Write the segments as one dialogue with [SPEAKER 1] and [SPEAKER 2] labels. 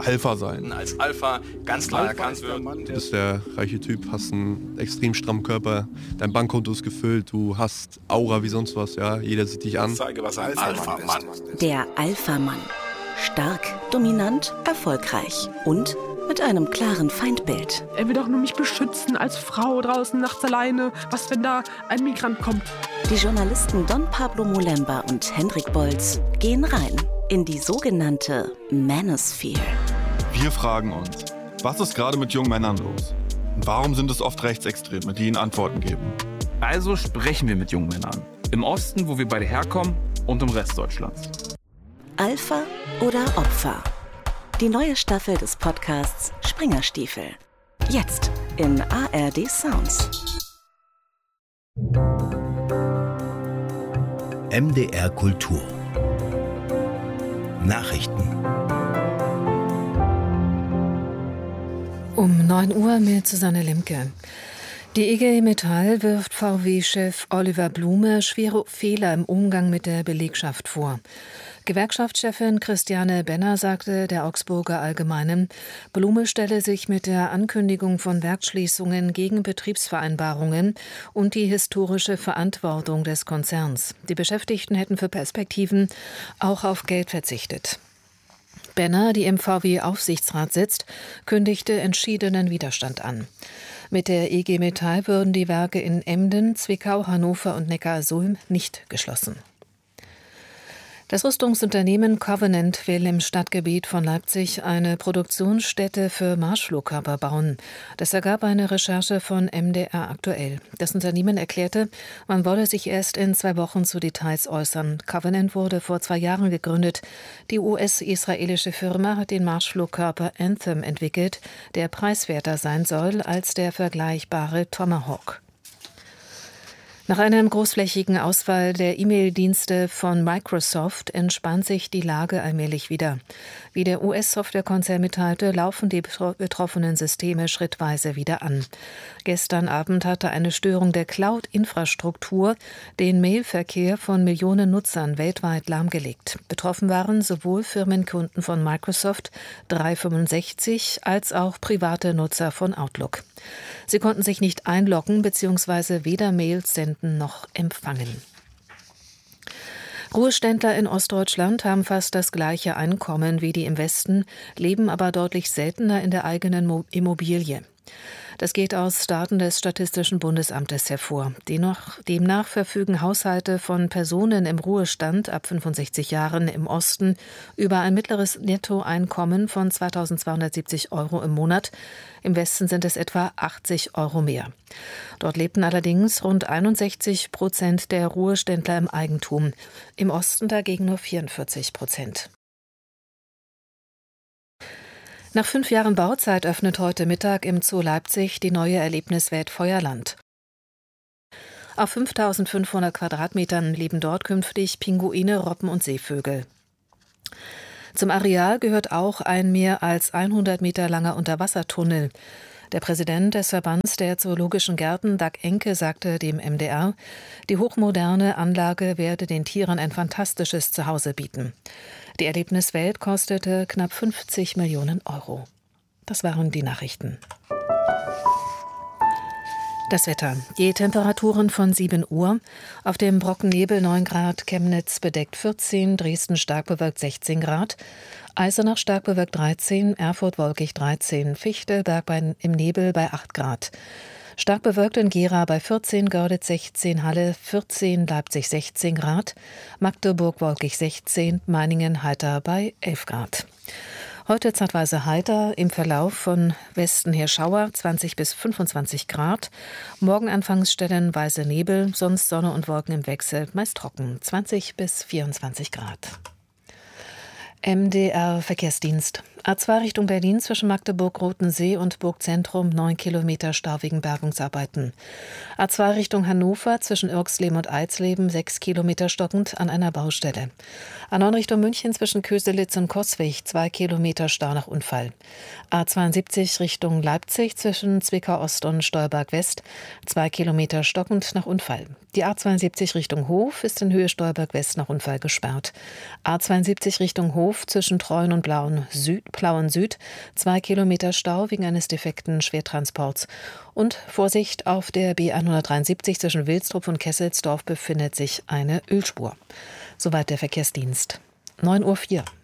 [SPEAKER 1] Alpha sein.
[SPEAKER 2] Als Alpha ganz klar erkannt wird.
[SPEAKER 1] Du bist der reiche Typ, hast einen extrem strammen Körper, dein Bankkonto ist gefüllt, du hast Aura wie sonst was, ja, jeder sieht dich an.
[SPEAKER 2] Ich zeige, was ein Alpha-Mann
[SPEAKER 3] ist. Der Alpha-Mann. Stark, dominant, erfolgreich und mit einem klaren Feindbild.
[SPEAKER 4] Er will doch nur mich beschützen als Frau draußen nachts alleine. Was, wenn da ein Migrant kommt?
[SPEAKER 3] Die Journalisten Don Pablo Molemba und Hendrik Bolz gehen rein in die sogenannte Manosphere.
[SPEAKER 5] Wir fragen uns, was ist gerade mit jungen Männern los? Und warum sind es oft Rechtsextreme, die ihnen Antworten geben?
[SPEAKER 6] Also sprechen wir mit jungen Männern. Im Osten, wo wir beide herkommen, und im Rest Deutschlands.
[SPEAKER 3] Alpha oder Opfer? Die neue Staffel des Podcasts Springerstiefel. Jetzt in ARD Sounds.
[SPEAKER 7] MDR Kultur. Nachrichten.
[SPEAKER 8] Um 9 Uhr mit Susanne Limke. Die IG Metall wirft VW-Chef Oliver Blume schwere Fehler im Umgang mit der Belegschaft vor. Gewerkschaftschefin Christiane Benner sagte der Augsburger Allgemeinen, Blume stelle sich mit der Ankündigung von Werksschließungen gegen Betriebsvereinbarungen und die historische Verantwortung des Konzerns. Die Beschäftigten hätten für Perspektiven auch auf Geld verzichtet. Benner, die im VW-Aufsichtsrat sitzt, kündigte entschiedenen Widerstand an. Mit der IG Metall würden die Werke in Emden, Zwickau, Hannover und Neckarsulm nicht geschlossen. Das Rüstungsunternehmen Covenant will im Stadtgebiet von Leipzig eine Produktionsstätte für Marschflugkörper bauen. Das ergab eine Recherche von MDR aktuell. Das Unternehmen erklärte, man wolle sich erst in 2 Wochen zu Details äußern. Covenant wurde vor 2 Jahren gegründet. Die US-israelische Firma hat den Marschflugkörper Anthem entwickelt, der preiswerter sein soll als der vergleichbare Tomahawk. Nach einem großflächigen Ausfall der E-Mail-Dienste von Microsoft entspannt sich die Lage allmählich wieder. Wie der US-Softwarekonzern mitteilte, laufen die betroffenen Systeme schrittweise wieder an. Gestern Abend hatte eine Störung der Cloud-Infrastruktur den Mailverkehr von Millionen Nutzern weltweit lahmgelegt. Betroffen waren sowohl Firmenkunden von Microsoft 365 als auch private Nutzer von Outlook. Sie konnten sich nicht einloggen bzw. weder Mails senden noch empfangen. Ruheständler in Ostdeutschland haben fast das gleiche Einkommen wie die im Westen, leben aber deutlich seltener in der eigenen Immobilie. Das geht aus Daten des Statistischen Bundesamtes hervor. Demnach verfügen Haushalte von Personen im Ruhestand ab 65 Jahren im Osten über ein mittleres Nettoeinkommen von 2.270 € im Monat. Im Westen sind es etwa 80 € mehr. Dort lebten allerdings rund 61% der Ruheständler im Eigentum. Im Osten dagegen nur 44%. Nach 5 Jahren Bauzeit öffnet heute Mittag im Zoo Leipzig die neue Erlebniswelt Feuerland. Auf 5.500 Quadratmetern leben dort künftig Pinguine, Robben und Seevögel. Zum Areal gehört auch ein mehr als 100 Meter langer Unterwassertunnel. Der Präsident des Verbands der Zoologischen Gärten, Dag Enke, sagte dem MDR, die hochmoderne Anlage werde den Tieren ein fantastisches Zuhause bieten. Die Erlebniswelt kostete knapp 50 Millionen €. Das waren die Nachrichten. Das Wetter. Die Temperaturen von 7 Uhr. Auf dem Brockennebel 9 Grad, Chemnitz bedeckt 14, Dresden stark bewölkt 16 Grad, Eisenach stark bewölkt 13, Erfurt wolkig 13, Fichtelberg im Nebel bei 8 Grad. Stark bewölkt in Gera bei 14, Görlitz 16, Halle 14, Leipzig 16 Grad, Magdeburg wolkig 16, Meiningen heiter bei 11 Grad. Heute zeitweise heiter, im Verlauf von Westen her Schauer 20 bis 25 Grad. Morgen anfangs stellenweise Nebel, sonst Sonne und Wolken im Wechsel, meist trocken 20 bis 24 Grad. MDR Verkehrsdienst. A2 Richtung Berlin zwischen Magdeburg-Rotensee und Burgzentrum 9 Kilometer Stau wegen Bergungsarbeiten. A2 Richtung Hannover zwischen Irxleben und Eisleben 6 Kilometer stockend an einer Baustelle. A9 Richtung München zwischen Köselitz und Coswig 2 Kilometer Stau nach Unfall. A72 Richtung Leipzig zwischen Zwickau Ost und Stolberg West 2 Kilometer stockend nach Unfall. Die A72 Richtung Hof ist in Höhe Stolberg West nach Unfall gesperrt. A72 Richtung Hof zwischen Treuen und Blauen Süd Plauen Süd, 2 Kilometer Stau wegen eines defekten Schwertransports. Und Vorsicht, auf der B173 zwischen Wilstrup und Kesselsdorf befindet sich eine Ölspur. Soweit der Verkehrsdienst. 9:04 Uhr.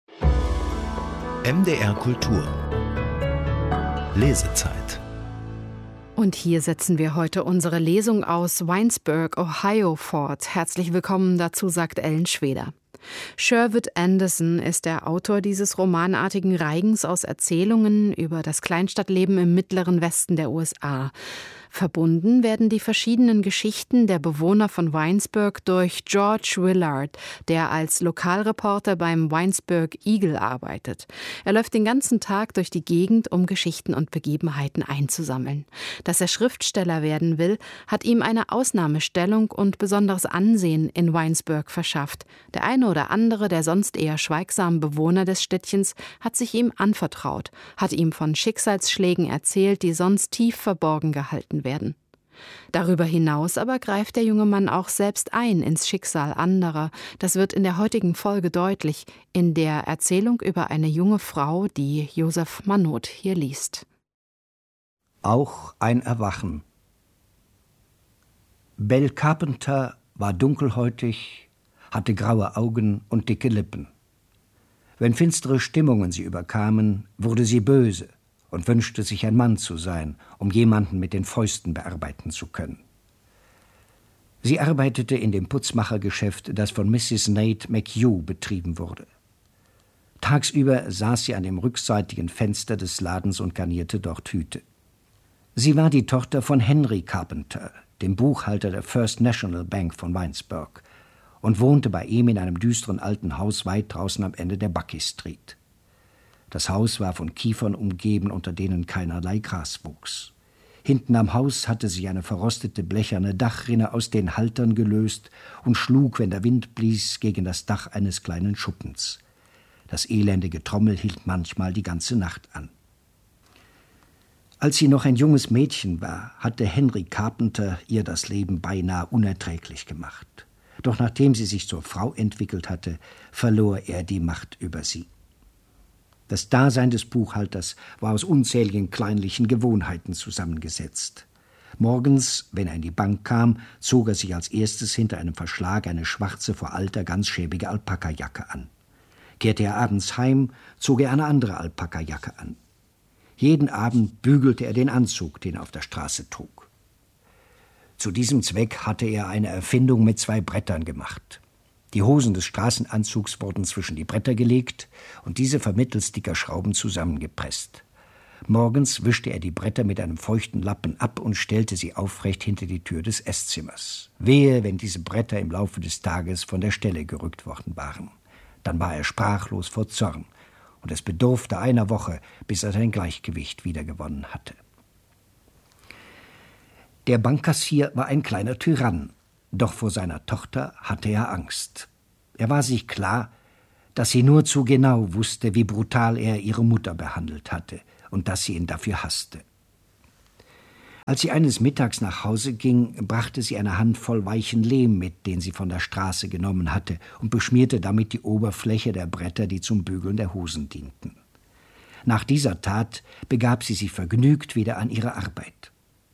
[SPEAKER 7] MDR Kultur. Lesezeit.
[SPEAKER 9] Und hier setzen wir heute unsere Lesung aus Winesburg, Ohio fort. Herzlich willkommen dazu, sagt Ellen Schweder. Sherwood Anderson ist der Autor dieses romanartigen Reigens aus Erzählungen über das Kleinstadtleben im mittleren Westen der USA. Verbunden werden die verschiedenen Geschichten der Bewohner von Winesburg durch George Willard, der als Lokalreporter beim Winesburg Eagle arbeitet. Er läuft den ganzen Tag durch die Gegend, um Geschichten und Begebenheiten einzusammeln. Dass er Schriftsteller werden will, hat ihm eine Ausnahmestellung und besonderes Ansehen in Winesburg verschafft. Der eine oder andere, der sonst eher schweigsame Bewohner des Städtchens, hat sich ihm anvertraut, hat ihm von Schicksalsschlägen erzählt, die sonst tief verborgen gehalten werden. Darüber hinaus aber greift der junge Mann auch selbst ein ins Schicksal anderer. Das wird in der heutigen Folge deutlich, in der Erzählung über eine junge Frau, die Josef Mannot hier liest.
[SPEAKER 10] Auch ein Erwachen. Belle Carpenter war dunkelhäutig, hatte graue Augen und dicke Lippen. Wenn finstere Stimmungen sie überkamen, wurde sie böse und wünschte sich ein Mann zu sein, um jemanden mit den Fäusten bearbeiten zu können. Sie arbeitete in dem Putzmachergeschäft, das von Mrs. Nate McHugh betrieben wurde. Tagsüber saß sie an dem rückseitigen Fenster des Ladens und garnierte dort Hüte. Sie war die Tochter von Henry Carpenter, dem Buchhalter der First National Bank von Winesburg, und wohnte bei ihm in einem düsteren alten Haus weit draußen am Ende der Bucky Street. Das Haus war von Kiefern umgeben, unter denen keinerlei Gras wuchs. Hinten am Haus hatte sich eine verrostete blecherne Dachrinne aus den Haltern gelöst und schlug, wenn der Wind blies, gegen das Dach eines kleinen Schuppens. Das elendige Trommel hielt manchmal die ganze Nacht an. Als sie noch ein junges Mädchen war, hatte Henry Carpenter ihr das Leben beinahe unerträglich gemacht. Doch nachdem sie sich zur Frau entwickelt hatte, verlor er die Macht über sie. Das Dasein des Buchhalters war aus unzähligen kleinlichen Gewohnheiten zusammengesetzt. Morgens, wenn er in die Bank kam, zog er sich als erstes hinter einem Verschlag eine schwarze, vor Alter ganz schäbige Alpakajacke an. Kehrte er abends heim, zog er eine andere Alpakajacke an. Jeden Abend bügelte er den Anzug, den er auf der Straße trug. Zu diesem Zweck hatte er eine Erfindung mit 2 Brettern gemacht. Die Hosen des Straßenanzugs wurden zwischen die Bretter gelegt und diese vermittels dicker Schrauben zusammengepresst. Morgens wischte er die Bretter mit einem feuchten Lappen ab und stellte sie aufrecht hinter die Tür des Esszimmers. Wehe, wenn diese Bretter im Laufe des Tages von der Stelle gerückt worden waren. Dann war er sprachlos vor Zorn, und es bedurfte einer Woche, bis er sein Gleichgewicht wiedergewonnen hatte. Der Bankkassier war ein kleiner Tyrann, doch vor seiner Tochter hatte er Angst. Er war sich klar, dass sie nur zu genau wusste, wie brutal er ihre Mutter behandelt hatte und dass sie ihn dafür hasste. Als sie eines Mittags nach Hause ging, brachte sie eine Handvoll weichen Lehm mit, den sie von der Straße genommen hatte, und beschmierte damit die Oberfläche der Bretter, die zum Bügeln der Hosen dienten. Nach dieser Tat begab sie sich vergnügt wieder an ihre Arbeit.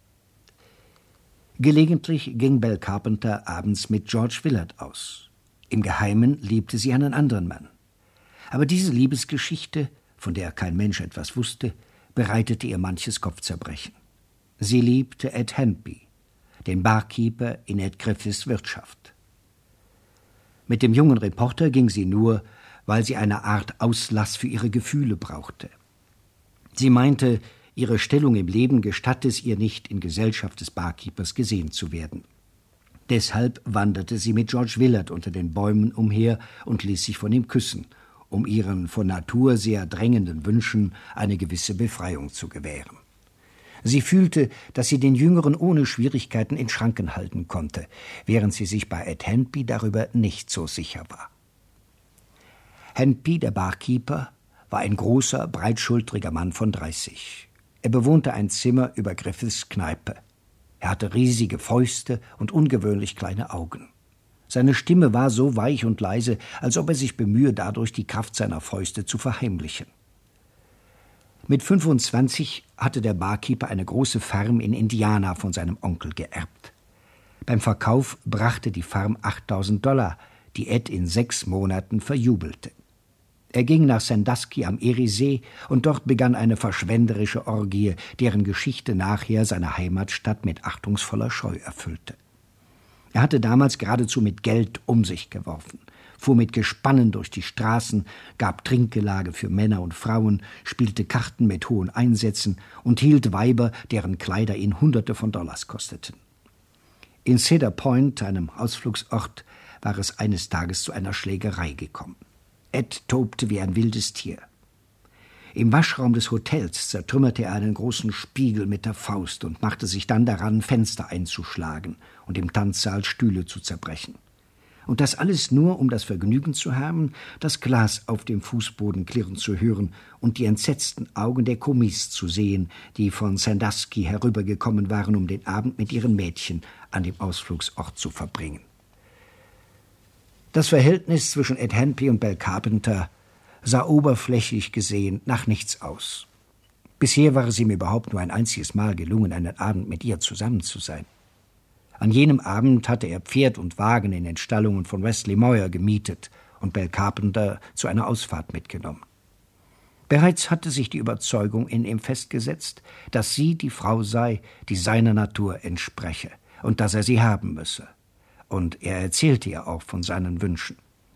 [SPEAKER 10] Gelegentlich ging Belle Carpenter abends mit George Willard aus. Im Geheimen liebte sie einen anderen Mann. Aber diese Liebesgeschichte, von der kein Mensch etwas wusste, bereitete ihr manches Kopfzerbrechen. Sie liebte Ed Handby, den Barkeeper in Ed Griffiths Wirtschaft. Mit dem jungen Reporter ging sie nur, weil sie eine Art Auslass für ihre Gefühle brauchte. Sie meinte, ihre Stellung im Leben gestatte es ihr nicht, in Gesellschaft des Barkeepers gesehen zu werden. Deshalb wanderte sie mit George Willard unter den Bäumen umher und ließ sich von ihm küssen, um ihren von Natur sehr drängenden Wünschen eine gewisse Befreiung zu gewähren. Sie fühlte, dass sie den Jüngeren ohne Schwierigkeiten in Schranken halten konnte, während sie sich bei Ed Handby darüber nicht so sicher war. Handby, der Barkeeper, war ein großer, breitschultriger Mann von 30. Er bewohnte ein Zimmer über Griffiths Kneipe. Er hatte riesige Fäuste und ungewöhnlich kleine Augen. Seine Stimme war so weich und leise, als ob er sich bemühe, dadurch die Kraft seiner Fäuste zu verheimlichen. Mit 25 hatte der Barkeeper eine große Farm in Indiana von seinem Onkel geerbt. Beim Verkauf brachte die Farm $8.000, die Ed in 6 Monaten verjubelte. Er ging nach Sandusky am Eriesee und dort begann eine verschwenderische Orgie, deren Geschichte nachher seine Heimatstadt mit achtungsvoller Scheu erfüllte. Er hatte damals geradezu mit Geld um sich geworfen, fuhr mit Gespannen durch die Straßen, gab Trinkgelage für Männer und Frauen, spielte Karten mit hohen Einsätzen und hielt Weiber, deren Kleider ihn Hunderte von Dollars kosteten. In Cedar Point, einem Ausflugsort, war es eines Tages zu einer Schlägerei gekommen. Ed tobte wie ein wildes Tier. Im Waschraum des Hotels zertrümmerte er einen großen Spiegel mit der Faust und machte sich dann daran, Fenster einzuschlagen und im Tanzsaal Stühle zu zerbrechen. Und das alles nur, um das Vergnügen zu haben, das Glas auf dem Fußboden klirren zu hören und die entsetzten Augen der Kommis zu sehen, die von Sandusky herübergekommen waren, um den Abend mit ihren Mädchen an dem Ausflugsort zu verbringen. Das Verhältnis zwischen Ed Handby und Belle Carpenter sah oberflächlich gesehen nach nichts aus. Bisher war es ihm überhaupt nur ein einziges Mal gelungen, einen Abend mit ihr zusammen zu sein. An jenem Abend hatte er Pferd und Wagen in den Stallungen von Wesley Moyer gemietet und Belle Carpenter zu einer Ausfahrt mitgenommen. Bereits hatte sich die Überzeugung in ihm festgesetzt, dass sie die Frau sei, die seiner Natur entspreche und dass er sie haben müsse. Und er erzählte ihr auch von seinen Wünschen.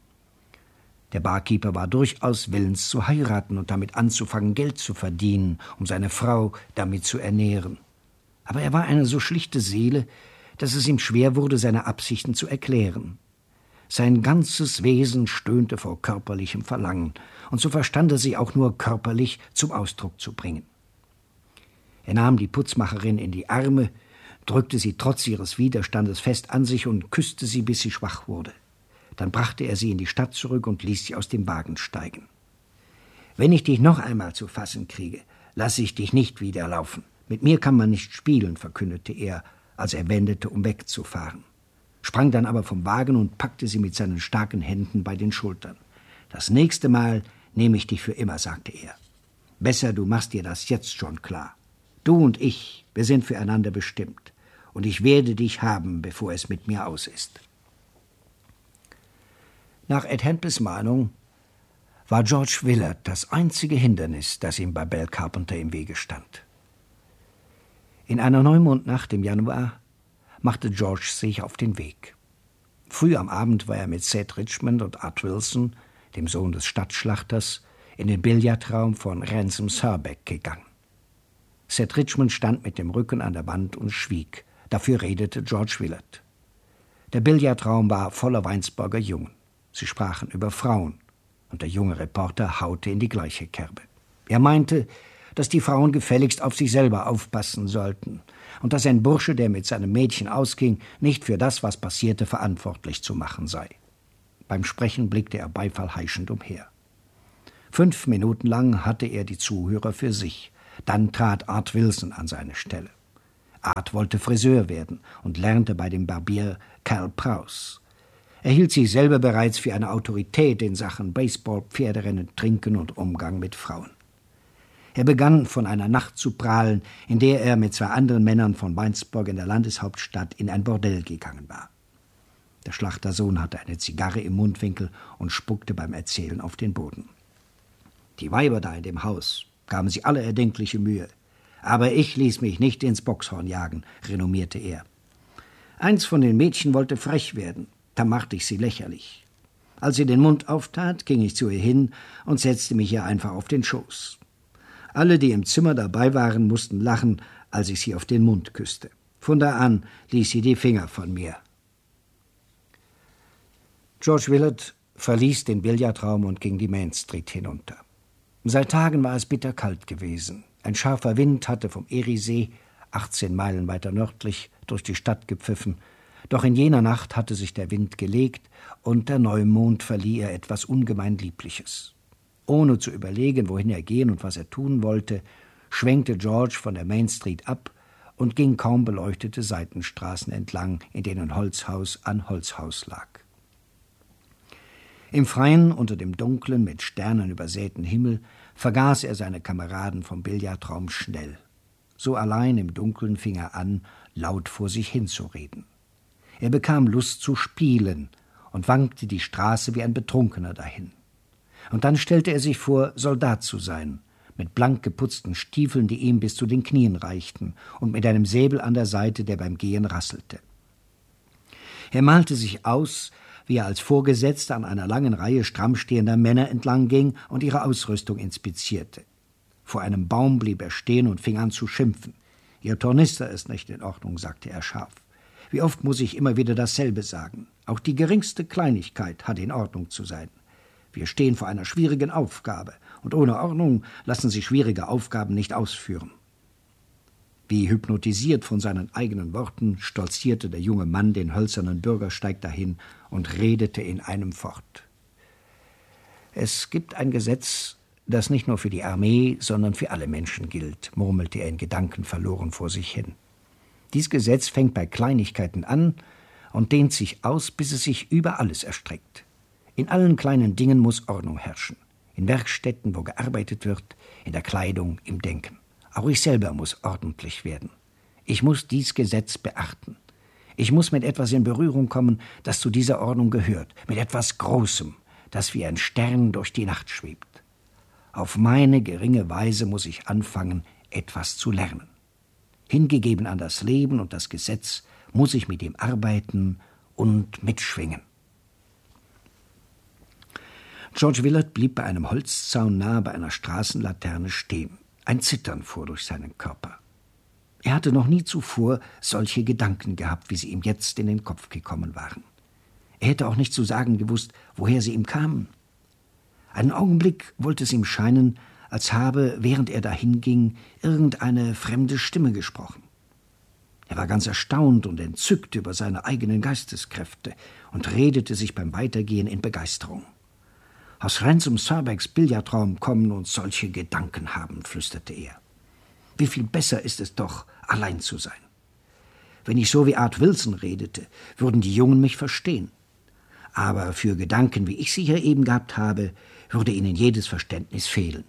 [SPEAKER 10] Der Barkeeper war durchaus willens zu heiraten und damit anzufangen, Geld zu verdienen, um seine Frau damit zu ernähren. Aber er war eine so schlichte Seele, dass es ihm schwer wurde, seine Absichten zu erklären. Sein ganzes Wesen stöhnte vor körperlichem Verlangen, und so verstand er sich auch nur körperlich zum Ausdruck zu bringen. Er nahm die Putzmacherin in die Arme, drückte sie trotz ihres Widerstandes fest an sich und küsste sie, bis sie schwach wurde. Dann brachte er sie in die Stadt zurück und ließ sie aus dem Wagen steigen. »Wenn ich dich noch einmal zu fassen kriege, lasse ich dich nicht wieder laufen. Mit mir kann man nicht spielen«, verkündete er, als er wendete, um wegzufahren. Sprang dann aber vom Wagen und packte sie mit seinen starken Händen bei den Schultern. »Das nächste Mal nehme ich dich für immer«, sagte er. »Besser, du machst dir das jetzt schon klar. Du und ich, wir sind füreinander bestimmt. Und ich werde dich haben, bevor es mit mir aus ist.« Nach Ed Handbys Mahnung war George Willard das einzige Hindernis, das ihm bei Belle Carpenter im Wege stand. In einer Neumondnacht im Januar machte George sich auf den Weg. Früh am Abend war er mit Seth Richmond und Art Wilson, dem Sohn des Stadtschlachters, in den Billardraum von Ransom Surbeck gegangen. Seth Richmond stand mit dem Rücken an der Wand und schwieg. Dafür redete George Willard. Der Billardraum war voller Weinsburger Jungen. Sie sprachen über Frauen, und der junge Reporter haute in die gleiche Kerbe. Er meinte, dass die Frauen gefälligst auf sich selber aufpassen sollten und dass ein Bursche, der mit seinem Mädchen ausging, nicht für das, was passierte, verantwortlich zu machen sei. Beim Sprechen blickte er beifallheischend umher. 5 Minuten lang hatte er die Zuhörer für sich. Dann trat Art Wilson an seine Stelle. Art wollte Friseur werden und lernte bei dem Barbier Cal Prowse. Er hielt sich selber bereits für eine Autorität in Sachen Baseball, Pferderennen, Trinken und Umgang mit Frauen. Er begann von einer Nacht zu prahlen, in der er mit 2 anderen Männern von Weinsburg in der Landeshauptstadt in ein Bordell gegangen war. Der Schlachtersohn hatte eine Zigarre im Mundwinkel und spuckte beim Erzählen auf den Boden. Die Weiber da in dem Haus gaben sich alle erdenkliche Mühe. Aber ich ließ mich nicht ins Bockshorn jagen, renommierte er. Eins von den Mädchen wollte frech werden, da machte ich sie lächerlich. Als sie den Mund auftat, ging ich zu ihr hin und setzte mich ihr einfach auf den Schoß. Alle, die im Zimmer dabei waren, mussten lachen, als ich sie auf den Mund küsste. Von da an ließ sie die Finger von mir. George Willard verließ den Billardraum und ging die Main Street hinunter. Seit Tagen war es bitterkalt gewesen. Ein scharfer Wind hatte vom Eriesee, 18 Meilen weiter nördlich, durch die Stadt gepfiffen. Doch in jener Nacht hatte sich der Wind gelegt und der Neumond verlieh ihr etwas ungemein Liebliches. Ohne zu überlegen, wohin er gehen und was er tun wollte, schwenkte George von der Main Street ab und ging kaum beleuchtete Seitenstraßen entlang, in denen Holzhaus an Holzhaus lag. Im Freien, unter dem dunklen, mit Sternen übersäten Himmel, vergaß er seine Kameraden vom Billardraum schnell. So allein im Dunkeln fing er an, laut vor sich hinzureden. Er bekam Lust zu spielen und wankte die Straße wie ein Betrunkener dahin. Und dann stellte er sich vor, Soldat zu sein, mit blank geputzten Stiefeln, die ihm bis zu den Knien reichten, und mit einem Säbel an der Seite, der beim Gehen rasselte. Er malte sich aus, wie er als Vorgesetzter an einer langen Reihe stramm stehender Männer entlang ging und ihre Ausrüstung inspizierte. Vor einem Baum blieb er stehen und fing an zu schimpfen. »Ihr Tornister ist nicht in Ordnung«, sagte er scharf. »Wie oft muss ich immer wieder dasselbe sagen? Auch die geringste Kleinigkeit hat in Ordnung zu sein. Wir stehen vor einer schwierigen Aufgabe, und ohne Ordnung lassen sich schwierige Aufgaben nicht ausführen.« Wie hypnotisiert von seinen eigenen Worten, stolzierte der junge Mann den hölzernen Bürgersteig dahin und redete in einem fort. »Es gibt ein Gesetz, das nicht nur für die Armee, sondern für alle Menschen gilt«, murmelte er in Gedanken verloren vor sich hin. »Dies Gesetz fängt bei Kleinigkeiten an und dehnt sich aus, bis es sich über alles erstreckt. In allen kleinen Dingen muss Ordnung herrschen. In Werkstätten, wo gearbeitet wird, in der Kleidung, im Denken. Auch ich selber muss ordentlich werden. Ich muss dies Gesetz beachten. Ich muss mit etwas in Berührung kommen, das zu dieser Ordnung gehört, mit etwas Großem, das wie ein Stern durch die Nacht schwebt. Auf meine geringe Weise muss ich anfangen, etwas zu lernen. Hingegeben an das Leben und das Gesetz muss ich mit ihm arbeiten und mitschwingen.« George Willard blieb bei einem Holzzaun nahe bei einer Straßenlaterne stehen. Ein Zittern fuhr durch seinen Körper. Er hatte noch nie zuvor solche Gedanken gehabt, wie sie ihm jetzt in den Kopf gekommen waren. Er hätte auch nicht zu sagen gewusst, woher sie ihm kamen. Einen Augenblick wollte es ihm scheinen, als habe, während er dahinging, irgendeine fremde Stimme gesprochen. Er war ganz erstaunt und entzückt über seine eigenen Geisteskräfte und redete sich beim Weitergehen in Begeisterung. »Aus Ransom Surbecks Billardraum kommen und solche Gedanken haben«, flüsterte er. »Wie viel besser ist es doch, allein zu sein. Wenn ich so wie Art Wilson redete, würden die Jungen mich verstehen. Aber für Gedanken, wie ich sie hier eben gehabt habe, würde ihnen jedes Verständnis fehlen.«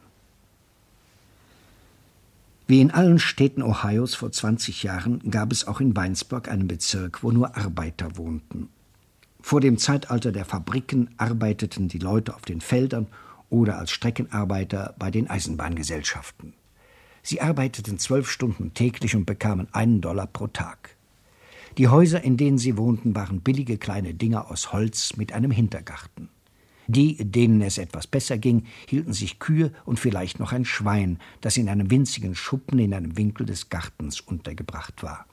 [SPEAKER 10] Wie in allen Städten Ohios vor 20 Jahren gab es auch in Winesburg einen Bezirk, wo nur Arbeiter wohnten. Vor dem Zeitalter der Fabriken arbeiteten die Leute auf den Feldern oder als Streckenarbeiter bei den Eisenbahngesellschaften. Sie arbeiteten 12 Stunden täglich und bekamen $1 pro Tag. Die Häuser, in denen sie wohnten, waren billige kleine Dinger aus Holz mit einem Hintergarten. Die, denen es etwas besser ging, hielten sich Kühe und vielleicht noch ein Schwein, das in einem winzigen Schuppen in einem Winkel des Gartens untergebracht war.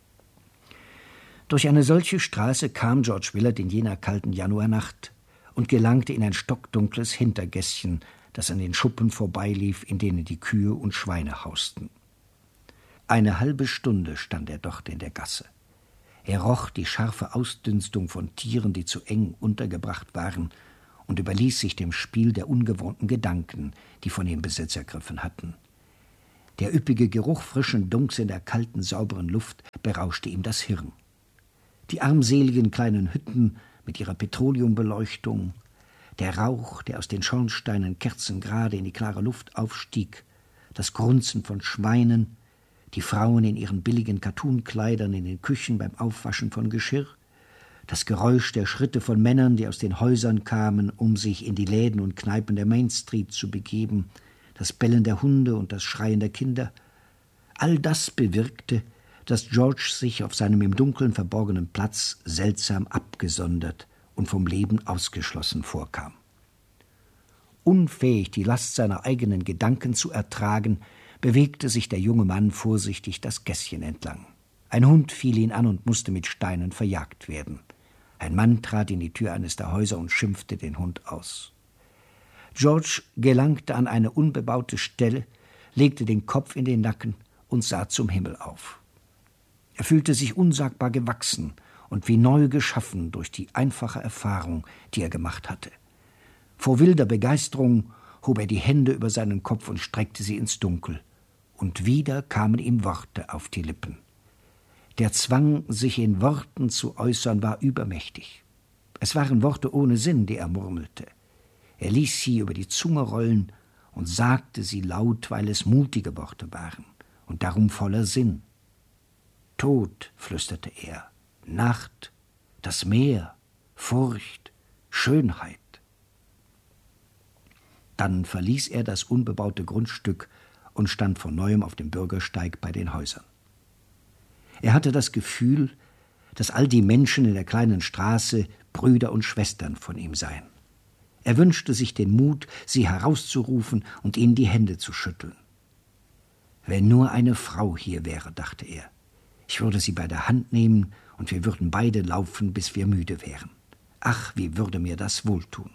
[SPEAKER 10] Durch eine solche Straße kam George Willard in jener kalten Januarnacht und gelangte in ein stockdunkles Hintergässchen, das an den Schuppen vorbeilief, in denen die Kühe und Schweine hausten. Eine halbe Stunde stand er dort in der Gasse. Er roch die scharfe Ausdünstung von Tieren, die zu eng untergebracht waren, und überließ sich dem Spiel der ungewohnten Gedanken, die von ihm Besitz ergriffen hatten. Der üppige Geruch frischen Dunks in der kalten, sauberen Luft berauschte ihm das Hirn. Die armseligen kleinen Hütten mit ihrer Petroleumbeleuchtung, der Rauch, der aus den Schornsteinen kerzengerade in die klare Luft aufstieg, das Grunzen von Schweinen, die Frauen in ihren billigen Kattunkleidern in den Küchen beim Aufwaschen von Geschirr, das Geräusch der Schritte von Männern, die aus den Häusern kamen, um sich in die Läden und Kneipen der Main Street zu begeben, das Bellen der Hunde und das Schreien der Kinder, all das bewirkte, dass George sich auf seinem im Dunkeln verborgenen Platz seltsam abgesondert und vom Leben ausgeschlossen vorkam. Unfähig, die Last seiner eigenen Gedanken zu ertragen, bewegte sich der junge Mann vorsichtig das Gässchen entlang. Ein Hund fiel ihn an und musste mit Steinen verjagt werden. Ein Mann trat in die Tür eines der Häuser und schimpfte den Hund aus. George gelangte an eine unbebaute Stelle, legte den Kopf in den Nacken und sah zum Himmel auf. Er fühlte sich unsagbar gewachsen und wie neu geschaffen durch die einfache Erfahrung, die er gemacht hatte. Vor wilder Begeisterung hob er die Hände über seinen Kopf und streckte sie ins Dunkel. Und wieder kamen ihm Worte auf die Lippen. Der Zwang, sich in Worten zu äußern, war übermächtig. Es waren Worte ohne Sinn, die er murmelte. Er ließ sie über die Zunge rollen und sagte sie laut, weil es mutige Worte waren und darum voller Sinn. Tod, flüsterte er, Nacht, das Meer, Furcht, Schönheit. Dann verließ er das unbebaute Grundstück und stand von neuem auf dem Bürgersteig bei den Häusern. Er hatte das Gefühl, dass all die Menschen in der kleinen Straße Brüder und Schwestern von ihm seien. Er wünschte sich den Mut, sie herauszurufen und ihnen die Hände zu schütteln. Wenn nur eine Frau hier wäre, dachte er. Ich würde sie bei der Hand nehmen und wir würden beide laufen, bis wir müde wären. Ach, wie würde mir das wohltun.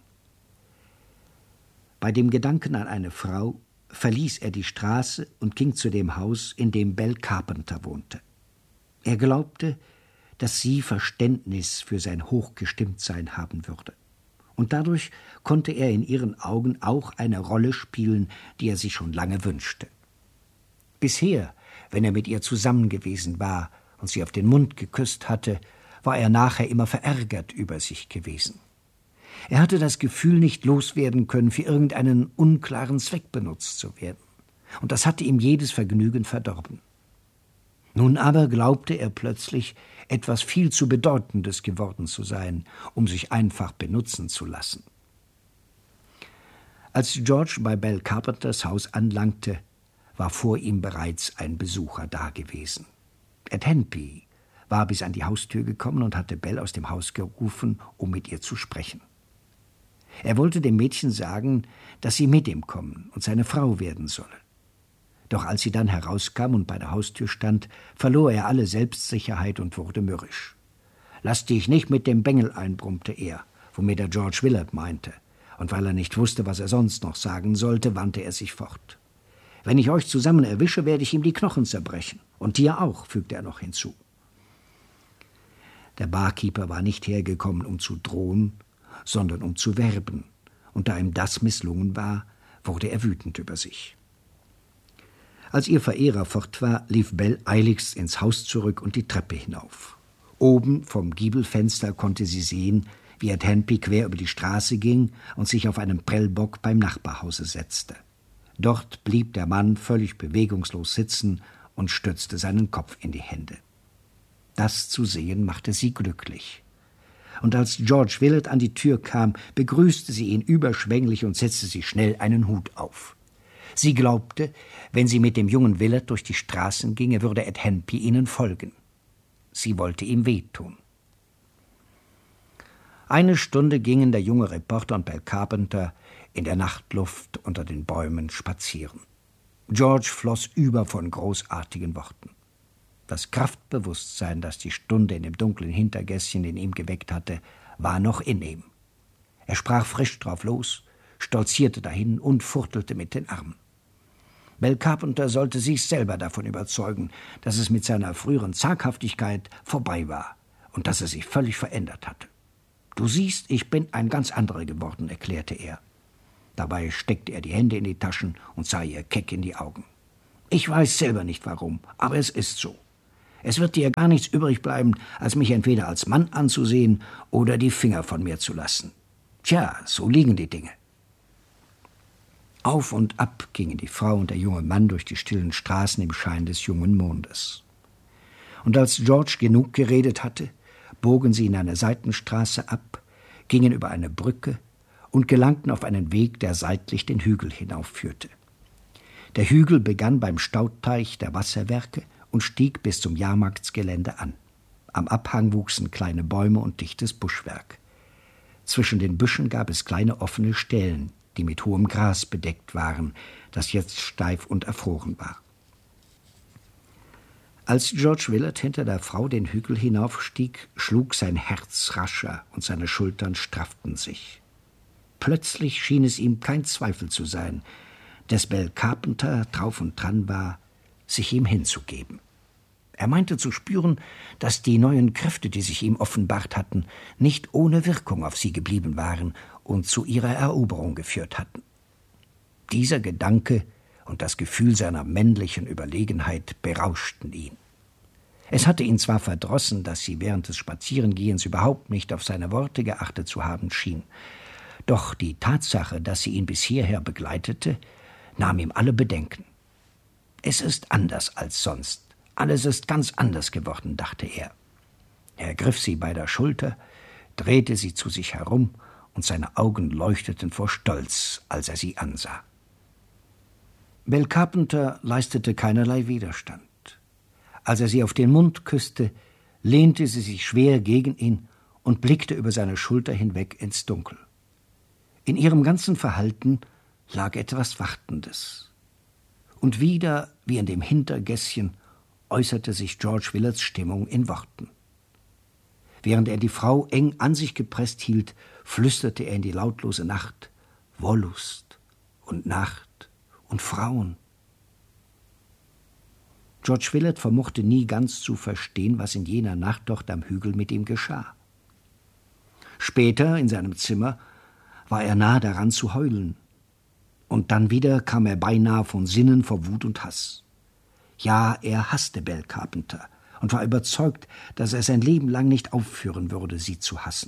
[SPEAKER 10] Bei dem Gedanken an eine Frau verließ er die Straße und ging zu dem Haus, in dem Belle Carpenter wohnte. Er glaubte, dass sie Verständnis für sein Hochgestimmtsein haben würde. Und dadurch konnte er in ihren Augen auch eine Rolle spielen, die er sich schon lange wünschte. Bisher, wenn er mit ihr zusammen gewesen war und sie auf den Mund geküsst hatte, war er nachher immer verärgert über sich gewesen. Er hatte das Gefühl, nicht loswerden können, für irgendeinen unklaren Zweck benutzt zu werden. Und das hatte ihm jedes Vergnügen verdorben. Nun aber glaubte er plötzlich, etwas viel zu Bedeutendes geworden zu sein, um sich einfach benutzen zu lassen. Als George bei Belle Carpenters Haus anlangte, war vor ihm bereits ein Besucher dagewesen. Ed Handby war bis an die Haustür gekommen und hatte Belle aus dem Haus gerufen, um mit ihr zu sprechen. Er wollte dem Mädchen sagen, dass sie mit ihm kommen und seine Frau werden solle. Doch als sie dann herauskam und bei der Haustür stand, verlor er alle Selbstsicherheit und wurde mürrisch. »Lass dich nicht mit dem Bengel ein«, brummte er, womit er George Willard meinte. Und weil er nicht wusste, was er sonst noch sagen sollte, wandte er sich fort. »Wenn ich euch zusammen erwische, werde ich ihm die Knochen zerbrechen. Und dir auch«, fügte er noch hinzu. Der Barkeeper war nicht hergekommen, um zu drohen, sondern um zu werben. Und da ihm das misslungen war, wurde er wütend über sich. Als ihr Verehrer fort war, lief Belle eiligst ins Haus zurück und die Treppe hinauf. Oben vom Giebelfenster konnte sie sehen, wie Ed Handby quer über die Straße ging und sich auf einen Prellbock beim Nachbarhause setzte. Dort blieb der Mann völlig bewegungslos sitzen und stützte seinen Kopf in die Hände. Das zu sehen machte sie glücklich. Und als George Willard an die Tür kam, begrüßte sie ihn überschwänglich und setzte sich schnell einen Hut auf. Sie glaubte, wenn sie mit dem jungen Willard durch die Straßen ginge, würde Ed Handby ihnen folgen. Sie wollte ihm wehtun. Eine Stunde gingen der junge Reporter und Belle Carpenter in der Nachtluft unter den Bäumen spazieren. George floss über von großartigen Worten. Das Kraftbewusstsein, das die Stunde in dem dunklen Hintergässchen in ihm geweckt hatte, war noch in ihm. Er sprach frisch drauf los, stolzierte dahin und fuchtelte mit den Armen. Belle Carpenter sollte sich selber davon überzeugen, dass es mit seiner früheren Zaghaftigkeit vorbei war und dass er sich völlig verändert hatte. »Du siehst, ich bin ein ganz anderer geworden«, erklärte er. Dabei steckte er die Hände in die Taschen und sah ihr keck in die Augen. »Ich weiß selber nicht warum, aber es ist so. Es wird dir gar nichts übrig bleiben, als mich entweder als Mann anzusehen oder die Finger von mir zu lassen. Tja, so liegen die Dinge.« Auf und ab gingen die Frau und der junge Mann durch die stillen Straßen im Schein des jungen Mondes. Und als George genug geredet hatte, bogen sie in eine Seitenstraße ab, gingen über eine Brücke und gelangten auf einen Weg, der seitlich den Hügel hinaufführte. Der Hügel begann beim Stauteich der Wasserwerke und stieg bis zum Jahrmarktsgelände an. Am Abhang wuchsen kleine Bäume und dichtes Buschwerk. Zwischen den Büschen gab es kleine offene Stellen, die mit hohem Gras bedeckt waren, das jetzt steif und erfroren war. Als George Willard hinter der Frau den Hügel hinaufstieg, schlug sein Herz rascher und seine Schultern strafften sich. Plötzlich schien es ihm kein Zweifel zu sein, dass Belle Carpenter drauf und dran war, sich ihm hinzugeben. Er meinte zu spüren, dass die neuen Kräfte, die sich ihm offenbart hatten, nicht ohne Wirkung auf sie geblieben waren und zu ihrer Eroberung geführt hatten. Dieser Gedanke und das Gefühl seiner männlichen Überlegenheit berauschten ihn. Es hatte ihn zwar verdrossen, dass sie während des Spazierengehens überhaupt nicht auf seine Worte geachtet zu haben schien, doch die Tatsache, dass sie ihn bis hierher begleitete, nahm ihm alle Bedenken. Es ist anders als sonst. Alles ist ganz anders geworden, dachte er. Er ergriff sie bei der Schulter, drehte sie zu sich herum, und seine Augen leuchteten vor Stolz, als er sie ansah. Belle Carpenter leistete keinerlei Widerstand. Als er sie auf den Mund küsste, lehnte sie sich schwer gegen ihn und blickte über seine Schulter hinweg ins Dunkel. In ihrem ganzen Verhalten lag etwas Wartendes. Und wieder, wie in dem Hintergässchen, äußerte sich George Willards Stimmung in Worten. Während er die Frau eng an sich gepresst hielt, flüsterte er in die lautlose Nacht: Wollust und Nacht und Frauen. George Willard vermochte nie ganz zu verstehen, was in jener Nacht dort am Hügel mit ihm geschah. Später, in seinem Zimmer, war er nahe daran zu heulen. Und dann wieder kam er beinahe von Sinnen vor Wut und Hass. Ja, er hasste Belle Carpenter und war überzeugt, dass er sein Leben lang nicht aufhören würde, sie zu hassen.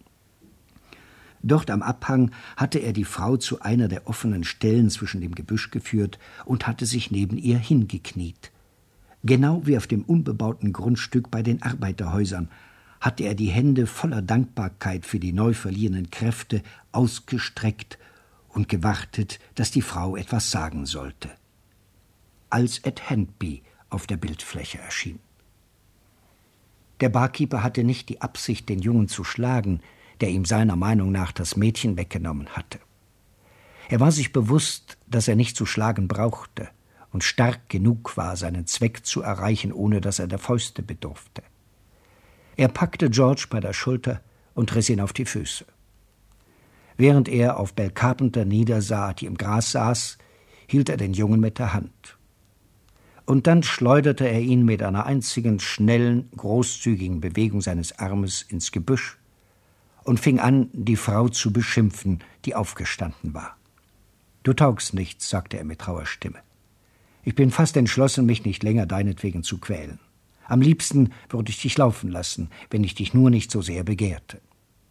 [SPEAKER 10] Dort am Abhang hatte er die Frau zu einer der offenen Stellen zwischen dem Gebüsch geführt und hatte sich neben ihr hingekniet. Genau wie auf dem unbebauten Grundstück bei den Arbeiterhäusern hatte er die Hände voller Dankbarkeit für die neu verliehenen Kräfte ausgestreckt und gewartet, dass die Frau etwas sagen sollte. Als Ed Handby auf der Bildfläche erschien. Der Barkeeper hatte nicht die Absicht, den Jungen zu schlagen, der ihm seiner Meinung nach das Mädchen weggenommen hatte. Er war sich bewusst, dass er nicht zu schlagen brauchte und stark genug war, seinen Zweck zu erreichen, ohne dass er der Fäuste bedurfte. Er packte George bei der Schulter und riss ihn auf die Füße. Während er auf Belle Carpenter niedersah, die im Gras saß, hielt er den Jungen mit der Hand. Und dann schleuderte er ihn mit einer einzigen schnellen, großzügigen Bewegung seines Armes ins Gebüsch und fing an, die Frau zu beschimpfen, die aufgestanden war. »Du taugst nichts«, sagte er mit rauer Stimme. »Ich bin fast entschlossen, mich nicht länger deinetwegen zu quälen. Am liebsten würde ich dich laufen lassen, wenn ich dich nur nicht so sehr begehrte.«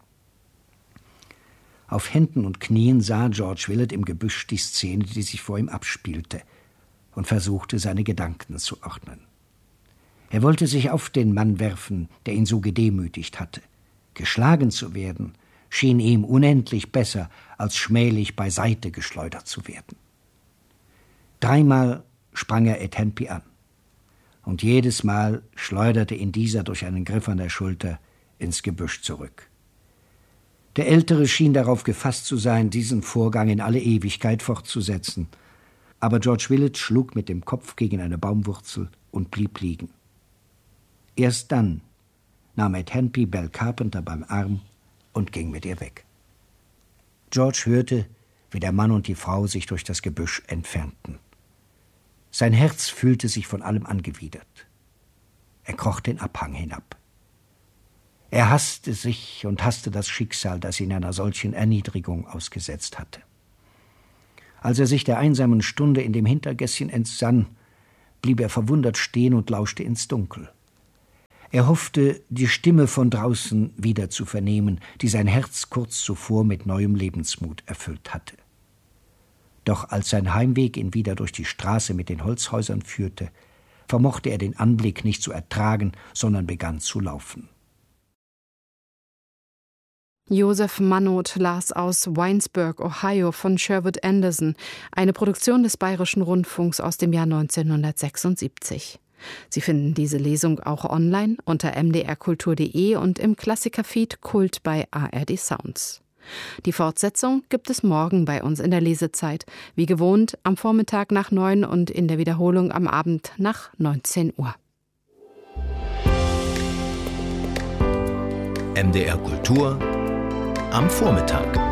[SPEAKER 10] Auf Händen und Knien sah George Willard im Gebüsch die Szene, die sich vor ihm abspielte, und versuchte, seine Gedanken zu ordnen. Er wollte sich auf den Mann werfen, der ihn so gedemütigt hatte. Geschlagen zu werden, schien ihm unendlich besser, als schmählich beiseite geschleudert zu werden. 3-mal sprang er Ed Handby an, und jedes Mal schleuderte ihn dieser durch einen Griff an der Schulter ins Gebüsch zurück. Der Ältere schien darauf gefasst zu sein, diesen Vorgang in alle Ewigkeit fortzusetzen, aber George Willard schlug mit dem Kopf gegen eine Baumwurzel und blieb liegen. Erst dann nahm Ed Handby Belle Carpenter beim Arm und ging mit ihr weg. George hörte, wie der Mann und die Frau sich durch das Gebüsch entfernten. Sein Herz fühlte sich von allem angewidert. Er kroch den Abhang hinab. Er hasste sich und hasste das Schicksal, das ihn einer solchen Erniedrigung ausgesetzt hatte. Als er sich der einsamen Stunde in dem Hintergässchen entsann, blieb er verwundert stehen und lauschte ins Dunkel. Er hoffte, die Stimme von draußen wieder zu vernehmen, die sein Herz kurz zuvor mit neuem Lebensmut erfüllt hatte. Doch als sein Heimweg ihn wieder durch die Straße mit den Holzhäusern führte, vermochte er den Anblick nicht zu ertragen, sondern begann zu laufen.
[SPEAKER 9] Josef Mannot las aus Winesburg, Ohio von Sherwood Anderson, eine Produktion des Bayerischen Rundfunks aus dem Jahr 1976. Sie finden diese Lesung auch online unter mdrkultur.de und im Klassikerfeed Kult bei ARD Sounds. Die Fortsetzung gibt es morgen bei uns in der Lesezeit, wie gewohnt am Vormittag nach 9 und in der Wiederholung am Abend nach 19 Uhr.
[SPEAKER 7] MDR Kultur am Vormittag.